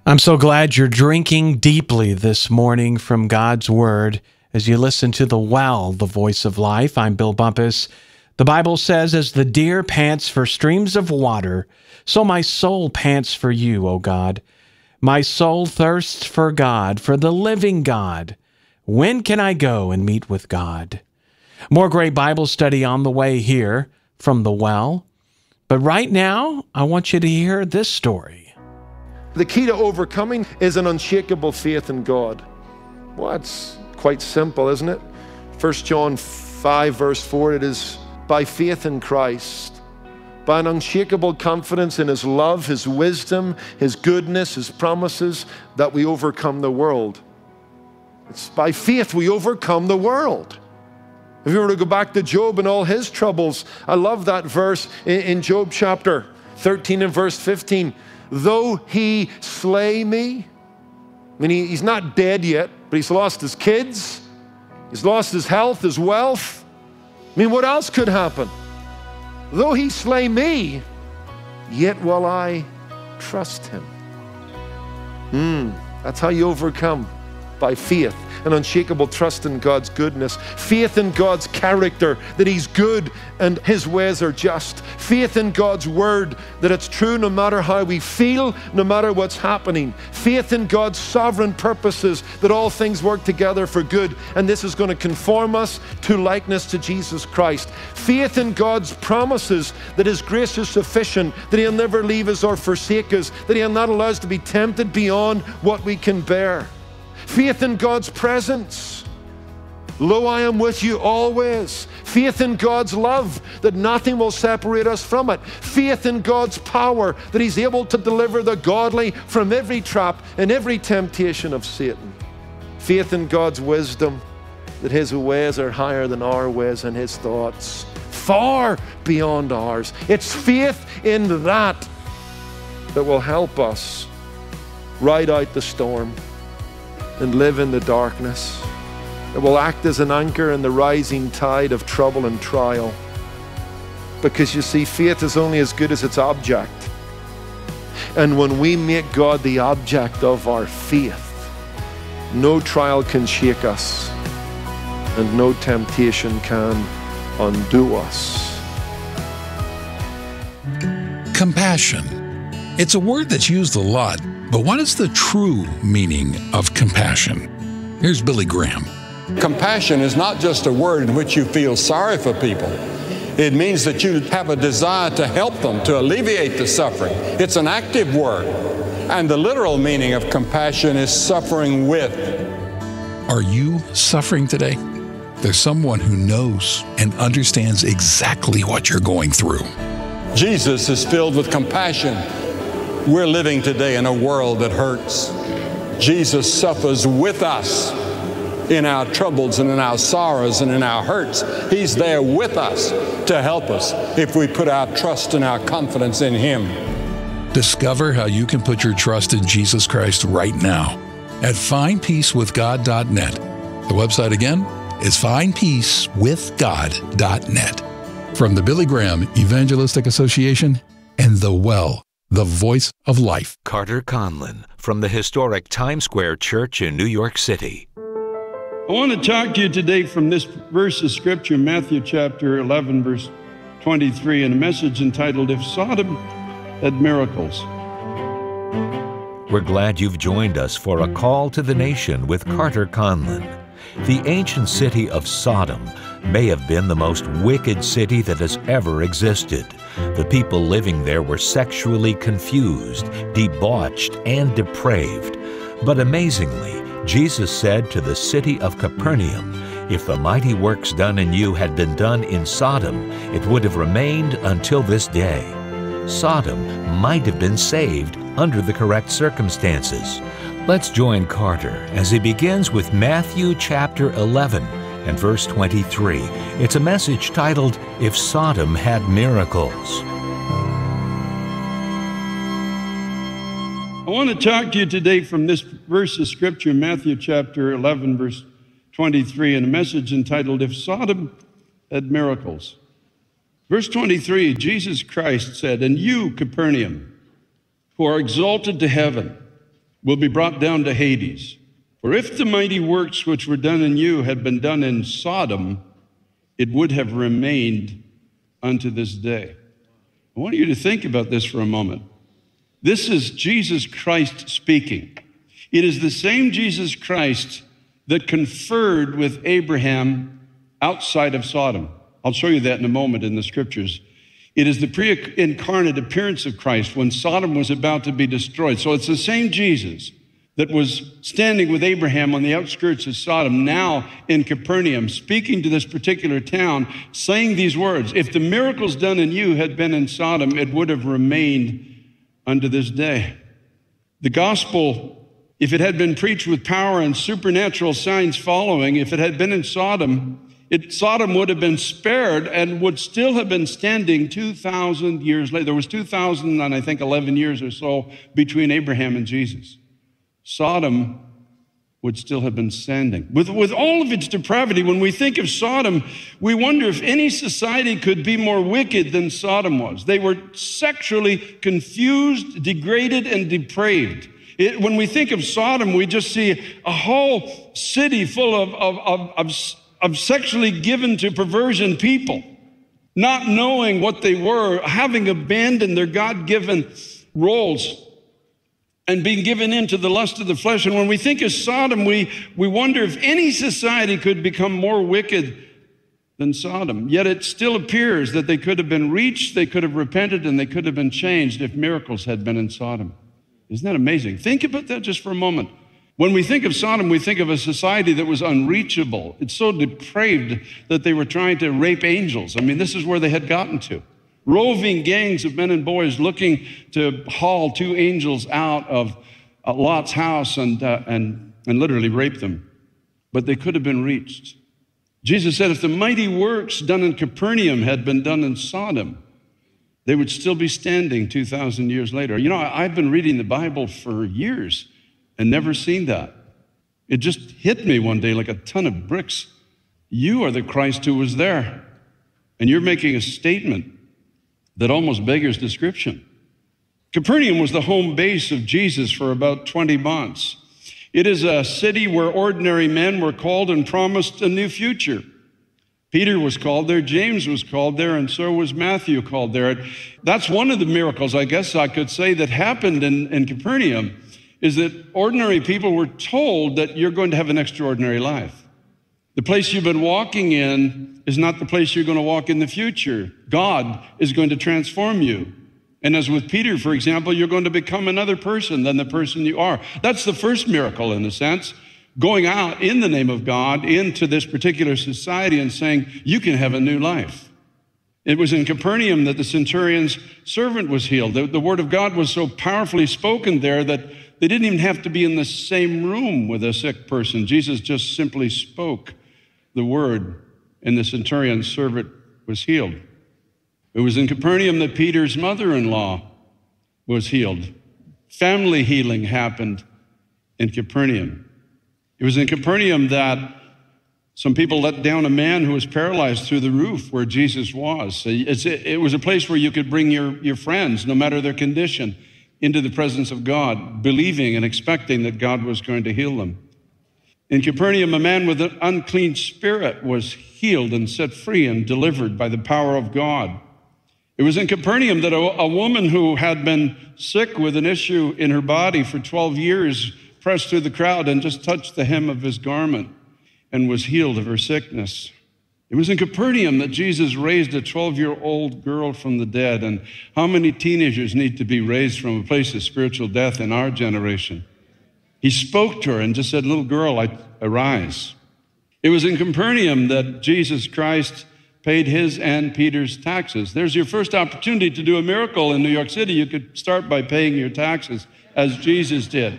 I'm so glad you're drinking deeply this morning from God's Word as you listen to The Well, the Voice of Life. I'm Bill Bumpus. The Bible says, as the deer pants for streams of water, so my soul pants for you, O God. My soul thirsts for God, for the living God. When can I go and meet with God? More great Bible study on the way here from The Well. But right now, I want you to hear this story. The key to overcoming is an unshakable faith in God. Well, it's quite simple, isn't it? 1 John 5, verse 4, it is by faith in Christ, by an unshakable confidence in His love, His wisdom, His goodness, His promises, that we overcome the world. It's by faith we overcome the world. If you were to go back to Job and all his troubles, I love that verse in Job chapter 13 and verse 15. Though he slay me, I mean, he's not dead yet, but he's lost his kids, he's lost his health, his wealth. I mean, what else could happen? Though he slay me, yet will I trust him. That's how you overcome, by faith, an unshakable trust in God's goodness, faith in God's character, that He's good and His ways are just, faith in God's word, that it's true no matter how we feel, no matter what's happening, faith in God's sovereign purposes, that all things work together for good, and this is going to conform us to likeness to Jesus Christ, faith in God's promises, that His grace is sufficient, that He'll never leave us or forsake us, that He'll not allow us to be tempted beyond what we can bear. Faith in God's presence. Lo, I am with you always. Faith in God's love, that nothing will separate us from it. Faith in God's power, that He's able to deliver the godly from every trap and every temptation of Satan. Faith in God's wisdom, that His ways are higher than our ways and His thoughts far beyond ours. It's faith in that that will help us ride out the storm and live in the darkness. It will act as an anchor in the rising tide of trouble and trial. Because you see, faith is only as good as its object. And when we make God the object of our faith, no trial can shake us, and no temptation can undo us. Compassion. It's a word that's used a lot. But what is the true meaning of compassion? Here's Billy Graham. Compassion is not just a word in which you feel sorry for people. It means that you have a desire to help them, to alleviate the suffering. It's an active word. And the literal meaning of compassion is suffering with. Are you suffering today? There's someone who knows and understands exactly what you're going through. Jesus is filled with compassion. We're living today in a world that hurts. Jesus suffers with us in our troubles and in our sorrows and in our hurts. He's there with us to help us if we put our trust and our confidence in Him. Discover how you can put your trust in Jesus Christ right now at findpeacewithgod.net. The website again is findpeacewithgod.net. From the Billy Graham Evangelistic Association and The Well, the Voice of Life. Carter Conlon from the historic Times Square Church in New York City. I want to talk to you today from this verse of Scripture, Matthew chapter 11, verse 23, and a message entitled, If Sodom Had Miracles. We're glad you've joined us for a call to the nation with Carter Conlon. The ancient city of Sodom may have been the most wicked city that has ever existed. The people living there were sexually confused, debauched, and depraved. But amazingly, Jesus said to the city of Capernaum, if the mighty works done in you had been done in Sodom, it would have remained until this day. Sodom might have been saved under the correct circumstances. Let's join Carter as he begins with Matthew chapter 11 and verse 23. It's a message titled, If Sodom Had Miracles. I want to talk to you today from this verse of Scripture, Matthew chapter 11, verse 23, and a message entitled, If Sodom Had Miracles. Verse 23, Jesus Christ said, And you, Capernaum, who are exalted to heaven, will be brought down to Hades. For if the mighty works which were done in you had been done in Sodom, it would have remained unto this day. I want you to think about this for a moment. This is Jesus Christ speaking. It is the same Jesus Christ that conferred with Abraham outside of Sodom. I'll show you that in a moment in the scriptures. It is the pre-incarnate appearance of Christ when Sodom was about to be destroyed. So it's the same Jesus that was standing with Abraham on the outskirts of Sodom, now in Capernaum, speaking to this particular town, saying these words, if the miracles done in you had been in Sodom, it would have remained unto this day. The gospel, if it had been preached with power and supernatural signs following, if it had been in Sodom, Sodom would have been spared and would still have been standing 2,000 years later. There was 2,000 and I think 11 years or so between Abraham and Jesus. Sodom would still have been standing. With all of its depravity, when we think of Sodom, we wonder if any society could be more wicked than Sodom was. They were sexually confused, degraded, and depraved. When we think of Sodom, we just see a whole city full of sexually given to perversion people, not knowing what they were, having abandoned their God-given roles and being given into the lust of the flesh. And when we think of Sodom, we wonder if any society could become more wicked than Sodom. Yet it still appears that they could have been reached, they could have repented, and they could have been changed if miracles had been in Sodom. Isn't that amazing? Think about that just for a moment. When we think of Sodom, we think of a society that was unreachable. It's so depraved that they were trying to rape angels. I mean, this is where they had gotten to. Roving gangs of men and boys looking to haul two angels out of Lot's house and literally rape them. But they could have been reached. Jesus said if the mighty works done in Capernaum had been done in Sodom, they would still be standing 2,000 years later. You know, I've been reading the Bible for years and never seen that. It just hit me one day like a ton of bricks. You are the Christ who was there, and you're making a statement that almost beggars description. Capernaum was the home base of Jesus for about 20 months. It is a city where ordinary men were called and promised a new future. Peter was called there, James was called there, and so was Matthew called there. That's one of the miracles, I guess I could say, that happened in Capernaum, is that ordinary people were told that you're going to have an extraordinary life. The place you've been walking in is not the place you're going to walk in the future. God is going to transform you. And as with Peter, for example, you're going to become another person than the person you are. That's the first miracle, in a sense, going out in the name of God into this particular society and saying, you can have a new life. It was in Capernaum that the centurion's servant was healed. The word of God was so powerfully spoken there that they didn't even have to be in the same room with a sick person. Jesus just simply spoke the word, and the centurion's servant was healed. It was in Capernaum that Peter's mother-in-law was healed. Family healing happened in Capernaum. It was in Capernaum that some people let down a man who was paralyzed through the roof where Jesus was. It was a place where you could bring your friends, no matter their condition, into the presence of God, believing and expecting that God was going to heal them. In Capernaum, a man with an unclean spirit was healed and set free and delivered by the power of God. It was in Capernaum that a woman who had been sick with an issue in her body for 12 years pressed through the crowd and just touched the hem of his garment and was healed of her sickness. It was in Capernaum that Jesus raised a 12-year-old girl from the dead. And how many teenagers need to be raised from a place of spiritual death in our generation? He spoke to her and just said, little girl, arise. It was in Capernaum that Jesus Christ paid his and Peter's taxes. There's your first opportunity to do a miracle in New York City. You could start by paying your taxes, as Jesus did.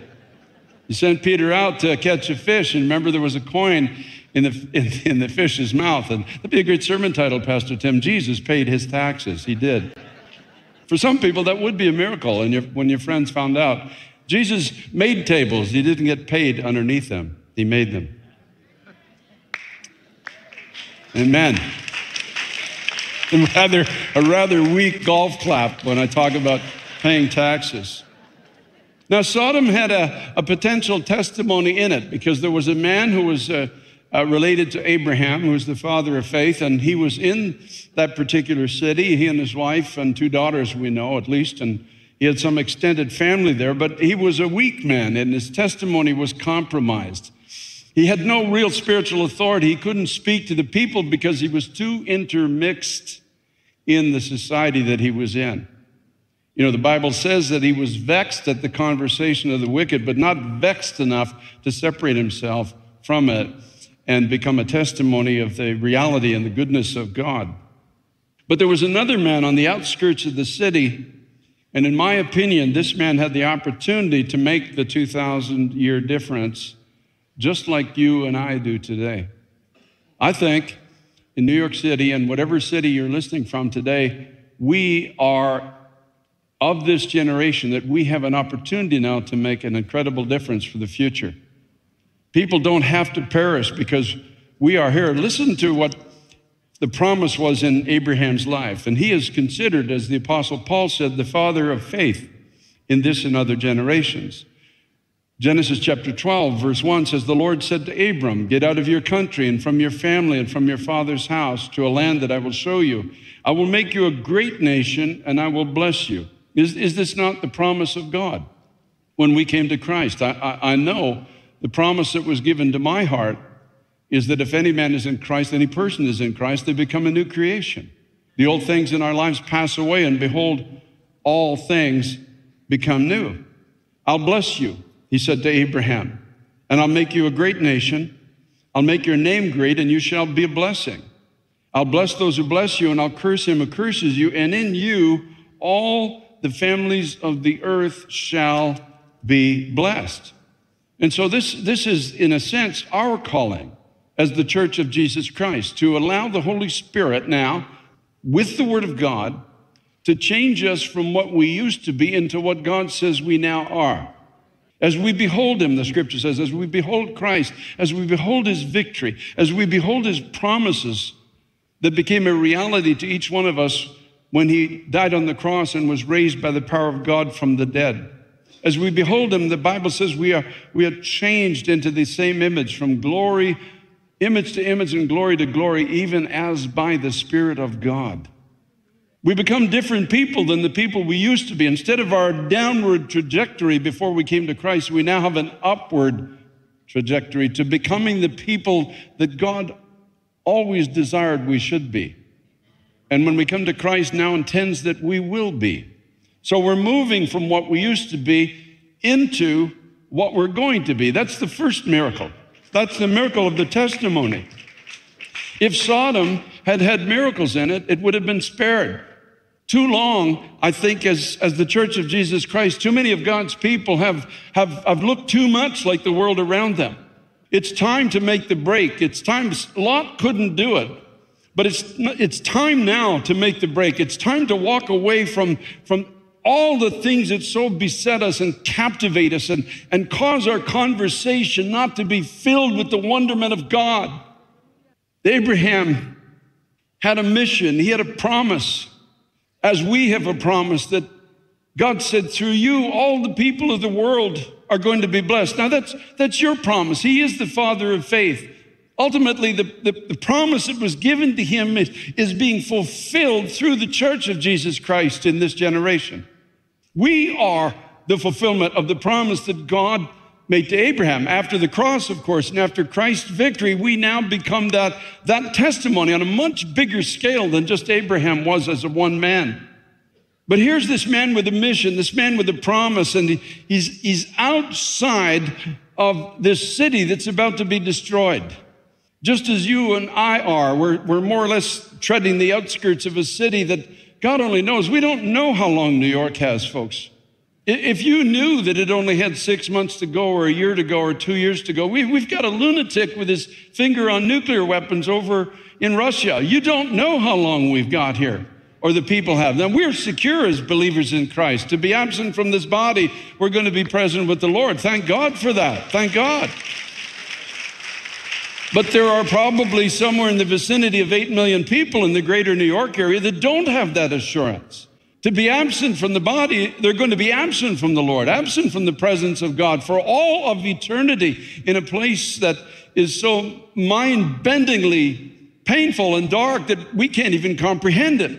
He sent Peter out to catch a fish, and remember there was a coin in the fish's mouth. And that'd be a great sermon title, Pastor Tim. Jesus paid his taxes. He did. For some people, that would be a miracle, and when your friends found out. Jesus made tables. He didn't get paid underneath them. He made them. Amen. A rather weak golf clap when I talk about paying taxes. Now, Sodom had a potential testimony in it because there was a man who was related to Abraham, who was the father of faith, and he was in that particular city, he and his wife and 2 daughters, we know at least, and he had some extended family there, but he was a weak man and his testimony was compromised. He had no real spiritual authority. He couldn't speak to the people because he was too intermixed in the society that he was in. You know, the Bible says that he was vexed at the conversation of the wicked, but not vexed enough to separate himself from it and become a testimony of the reality and the goodness of God. But there was another man on the outskirts of the city, and in my opinion, this man had the opportunity to make the 2,000-year difference, just like you and I do today. I think in New York City and whatever city you're listening from today, we are of this generation that we have an opportunity now to make an incredible difference for the future. People don't have to perish because we are here. Listen to what the promise was in Abraham's life. And he is considered, as the Apostle Paul said, the father of faith in this and other generations. Genesis chapter 12, verse 1 says, the Lord said to Abram, get out of your country and from your family and from your father's house to a land that I will show you. I will make you a great nation and I will bless you. Is this not the promise of God when we came to Christ? I know the promise that was given to my heart is that if any man is in Christ, any person is in Christ, they become a new creation. The old things in our lives pass away, and behold, all things become new. I'll bless you, he said to Abraham, and I'll make you a great nation. I'll make your name great, and you shall be a blessing. I'll bless those who bless you, and I'll curse him who curses you, and in you all the families of the earth shall be blessed. And so this is, in a sense, our calling as the Church of Jesus Christ, to allow the Holy Spirit now, with the Word of God, to change us from what we used to be into what God says we now are. As we behold him, the scripture says, as we behold Christ, as we behold his victory, as we behold his promises that became a reality to each one of us when he died on the cross and was raised by the power of God from the dead. As we behold him, the Bible says we are changed into the same image, from glory, image to image and glory to glory, even as by the Spirit of God. We become different people than the people we used to be. Instead of our downward trajectory before we came to Christ, we now have an upward trajectory to becoming the people that God always desired we should be. And when we come to Christ, now intends that we will be. So we're moving from what we used to be into what we're going to be. That's the first miracle. That's the miracle of the testimony. If Sodom had had miracles in it, it would have been spared. Too long, I think, as the Church of Jesus Christ, too many of God's people have looked too much like the world around them. It's time to make the break. It's time. Lot couldn't do it, but it's time now to make the break. It's time to walk away from all the things that so beset us and captivate us and cause our conversation not to be filled with the wonderment of God. Abraham had a mission. He had a promise, as we have a promise that God said, through you, all the people of the world are going to be blessed. Now that's your promise. He is the father of faith. Ultimately, the promise that was given to him is being fulfilled through the Church of Jesus Christ in this generation. We are the fulfillment of the promise that God made to Abraham. After the cross, of course, and after Christ's victory, we now become that testimony on a much bigger scale than just Abraham was as a one man. But here's this man with a mission, this man with a promise, and he's outside of this city that's about to be destroyed. Just as you and I are, we're more or less treading the outskirts of a city that God only knows. We don't know how long New York has, folks. If you knew that it only had 6 months to go or a year to go or 2 years to go, we've got a lunatic with his finger on nuclear weapons over in Russia. You don't know how long we've got here, or the people have. Now, we're secure as believers in Christ. To be absent from this body, we're going to be present with the Lord. Thank God for that. Thank God. But there are probably somewhere in the vicinity of 8 million people in the greater New York area that don't have that assurance. To be absent from the body, they're going to be absent from the Lord, absent from the presence of God for all of eternity in a place that is so mind-bendingly painful and dark that we can't even comprehend it.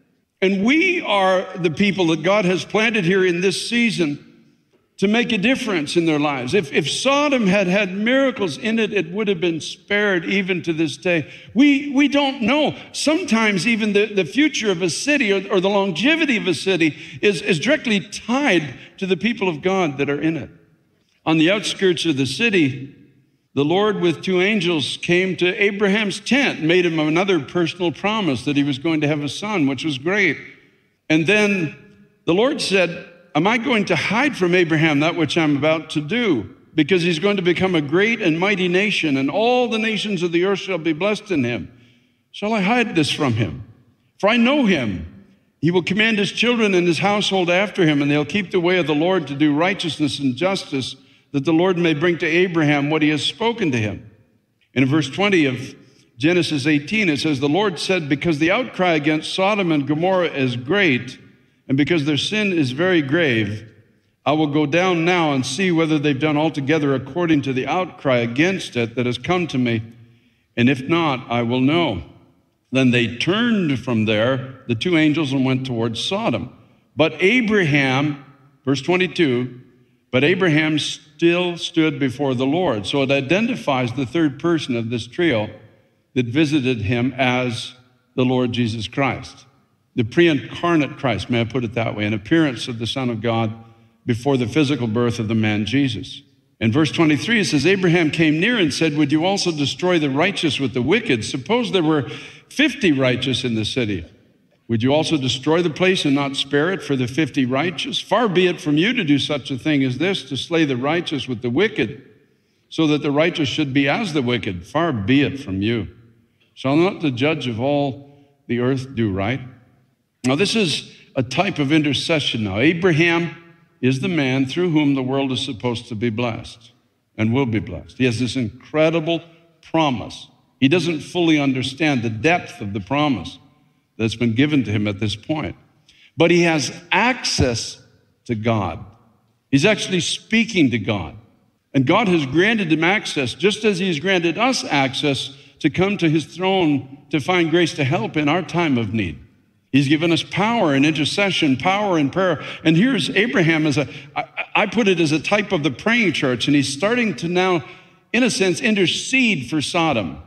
And we are the people that God has planted here in this season to make a difference in their lives. If Sodom had had miracles in it, it would have been spared even to this day. We don't know. Sometimes even the future of a city or the longevity of a city is directly tied to the people of God that are in it. On the outskirts of the city, the Lord with two angels came to Abraham's tent, made him another personal promise that he was going to have a son, which was great. And then the Lord said, am I going to hide from Abraham that which I'm about to do? Because he's going to become a great and mighty nation, and all the nations of the earth shall be blessed in him. Shall I hide this from him? For I know him. He will command his children and his household after him, and they'll keep the way of the Lord to do righteousness and justice, that the Lord may bring to Abraham what he has spoken to him. And in verse 20 of Genesis 18, it says, the Lord said, because the outcry against Sodom and Gomorrah is great, and because their sin is very grave, I will go down now and see whether they've done altogether according to the outcry against it that has come to me. And if not, I will know. Then they turned from there, the two angels, and went towards Sodom. But Abraham, verse 22, but Abraham still stood before the Lord. So it identifies the third person of this trio that visited him as the Lord Jesus Christ. The pre-incarnate Christ, may I put it that way, an appearance of the Son of God before the physical birth of the man Jesus. In verse 23, it says, Abraham came near and said, would you also destroy the righteous with the wicked? Suppose there were 50 righteous in the city. Would you also destroy the place and not spare it for the 50 righteous? Far be it from you to do such a thing as this, to slay the righteous with the wicked, so that the righteous should be as the wicked. Far be it from you. Shall not the judge of all the earth do right? Now, this is a type of intercession now. Abraham is the man through whom the world is supposed to be blessed and will be blessed. He has this incredible promise. He doesn't fully understand the depth of the promise that's been given to him at this point. But he has access to God. He's actually speaking to God. And God has granted him access, just as he has granted us access to come to his throne to find grace to help in our time of need. He's given us power in intercession, power in prayer. And here's Abraham I put it as a type of the praying church, and he's starting to now, in a sense, intercede for Sodom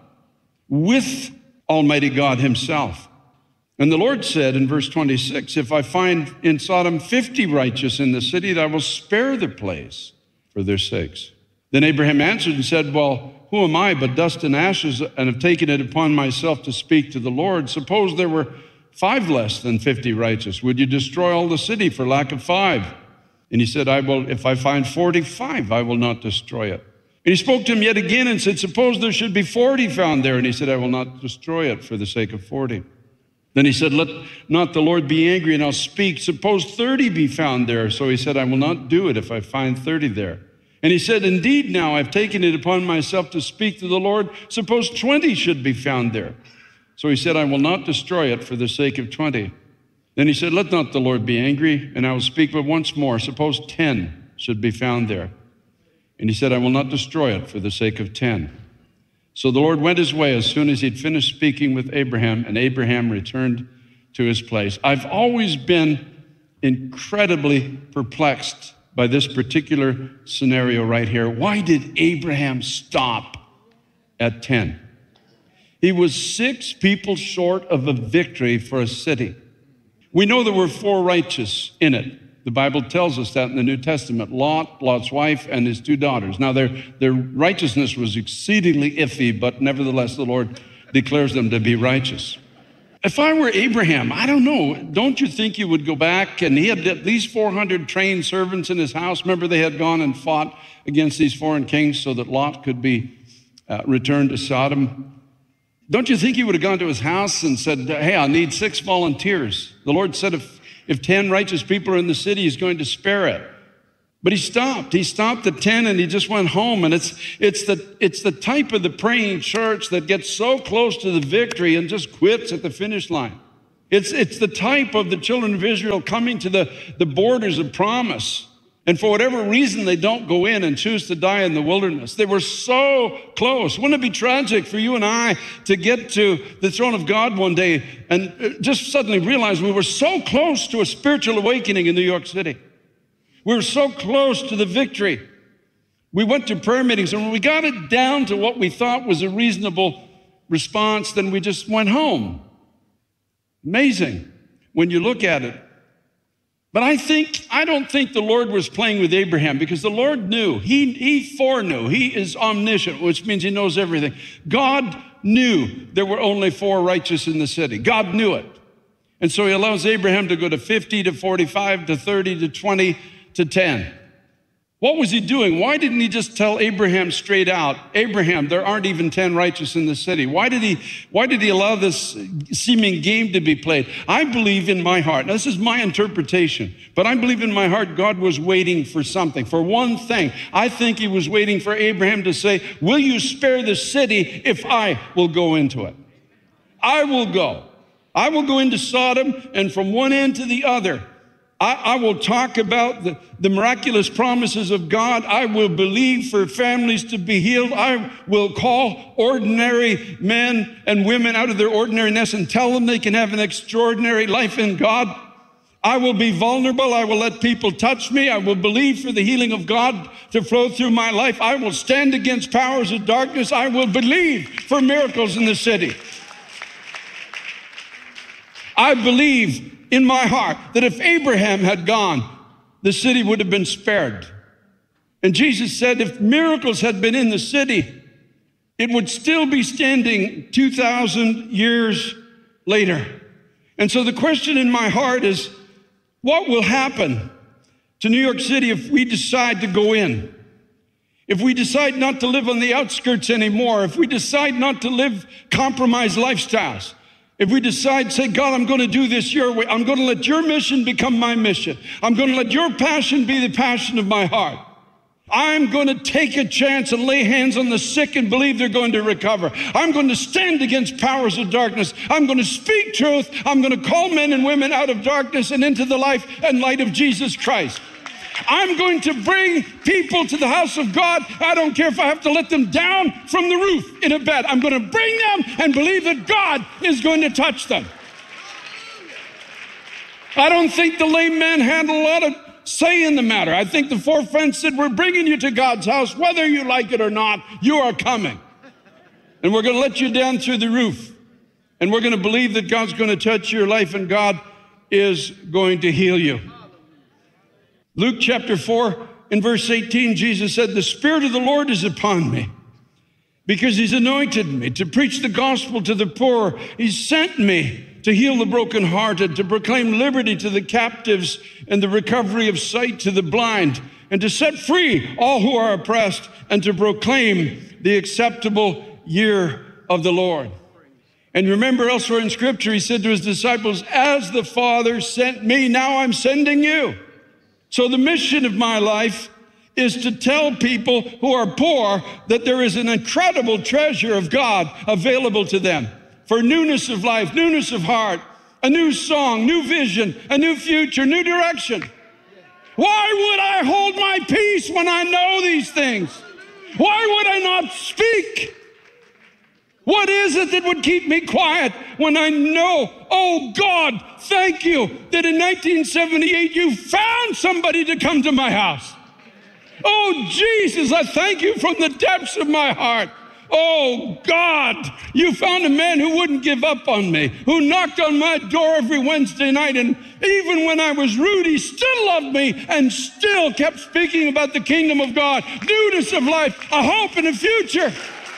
with Almighty God himself. And the Lord said in verse 26, if I find in Sodom 50 righteous in the city, that I will spare the place for their sakes. Then Abraham answered and said, well, who am I but dust and ashes, and have taken it upon myself to speak to the Lord? Suppose there were 5 less than 50 righteous. Would you destroy all the city for lack of 5? And he said, if I find 45, I will not destroy it. And he spoke to him yet again and said, suppose there should be 40 found there. And he said, I will not destroy it for the sake of 40. Then he said, let not the Lord be angry, and I'll speak. Suppose 30 be found there. So he said, I will not do it if I find 30 there. And he said, indeed, now I've taken it upon myself to speak to the Lord. Suppose 20 should be found there. So he said, I will not destroy it for the sake of 20. Then he said, let not the Lord be angry, and I will speak but once more. Suppose 10 should be found there. And he said, I will not destroy it for the sake of 10. So the Lord went his way as soon as he'd finished speaking with Abraham, and Abraham returned to his place. I've always been incredibly perplexed by this particular scenario right here. Why did Abraham stop at 10? He was 6 people short of a victory for a city. We know there were 4 righteous in it. The Bible tells us that in the New Testament. Lot, Lot's wife, and his 2 daughters. Now, their righteousness was exceedingly iffy, but nevertheless, the Lord declares them to be righteous. If I were Abraham, I don't know, don't you think you would go back? And he had at least 400 trained servants in his house. Remember, they had gone and fought against these foreign kings so that Lot could be returned to Sodom. Don't you think he would have gone to his house and said, hey, I need 6 volunteers. The Lord said if 10 righteous people are in the city, he's going to spare it. But he stopped. He stopped at 10 and he just went home. And it's the type of the praying church that gets so close to the victory and just quits at the finish line. It's the type of the children of Israel coming to the borders of promise. And for whatever reason, they don't go in and choose to die in the wilderness. They were so close. Wouldn't it be tragic for you and I to get to the throne of God one day and just suddenly realize we were so close to a spiritual awakening in New York City? We were so close to the victory. We went to prayer meetings, and when we got it down to what we thought was a reasonable response, then we just went home. Amazing when you look at it. But I don't think the Lord was playing with Abraham, because the Lord knew. He foreknew. He is omniscient, which means he knows everything. God knew there were only 4 righteous in the city. God knew it. And so he allows Abraham to go to 50, to 45, to 30, to 20, to 10. What was he doing? Why didn't he just tell Abraham straight out, Abraham, there aren't even 10 righteous in the city? Why did he allow this seeming game to be played? I believe in my heart, now this is my interpretation, but I believe in my heart God was waiting for something, for one thing. I think he was waiting for Abraham to say, will you spare the city if I will go into it? I will go. I will go into Sodom, and from one end to the other, I will talk about the miraculous promises of God. I will believe for families to be healed. I will call ordinary men and women out of their ordinariness and tell them they can have an extraordinary life in God. I will be vulnerable. I will let people touch me. I will believe for the healing of God to flow through my life. I will stand against powers of darkness. I will believe for miracles in the city. I believe in my heart that if Abraham had gone, the city would have been spared. And Jesus said if miracles had been in the city, it would still be standing 2,000 years later. And so the question in my heart is, what will happen to New York City if we decide to go in? If we decide not to live on the outskirts anymore, if we decide not to live compromised lifestyles, if we decide, say, God, I'm going to do this your way. I'm going to let your mission become my mission. I'm going to let your passion be the passion of my heart. I'm going to take a chance and lay hands on the sick and believe they're going to recover. I'm going to stand against powers of darkness. I'm going to speak truth. I'm going to call men and women out of darkness and into the life and light of Jesus Christ. I'm going to bring people to the house of God. I don't care if I have to let them down from the roof in a bed. I'm going to bring them and believe that God is going to touch them. I don't think the lame man had a lot of say in the matter. I think the 4 friends said, we're bringing you to God's house. Whether you like it or not, you are coming. And we're going to let you down through the roof. And we're going to believe that God's going to touch your life and God is going to heal you. Luke chapter 4 in verse 18, Jesus said, the Spirit of the Lord is upon me because he's anointed me to preach the gospel to the poor. He's sent me to heal the brokenhearted, to proclaim liberty to the captives and the recovery of sight to the blind, and to set free all who are oppressed, and to proclaim the acceptable year of the Lord. And remember elsewhere in Scripture, he said to his disciples, as the Father sent me, now I'm sending you. So the mission of my life is to tell people who are poor that there is an incredible treasure of God available to them for newness of life, newness of heart, a new song, new vision, a new future, new direction. Why would I hold my peace when I know these things? Why would I not speak? What is it that would keep me quiet when I know, oh God, thank you that in 1978 you found somebody to come to my house. Oh Jesus, I thank you from the depths of my heart. Oh God, you found a man who wouldn't give up on me, who knocked on my door every Wednesday night, and even when I was rude, he still loved me and still kept speaking about the kingdom of God, newness of life, a hope and a future.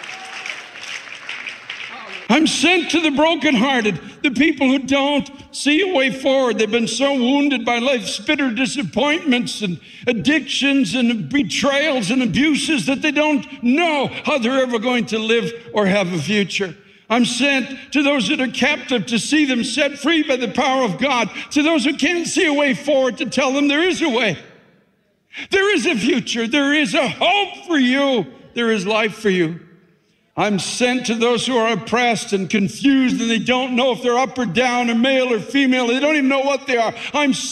I'm sent to the brokenhearted, the people who don't see a way forward. They've been so wounded by life's bitter disappointments and addictions and betrayals and abuses that they don't know how they're ever going to live or have a future. I'm sent to those that are captive to see them set free by the power of God, to those who can't see a way forward to tell them there is a way. There is a future. There is a hope for you. There is life for you. I'm sent to those who are oppressed and confused, and they don't know if they're up or down or male or female. They don't even know what they are. I'm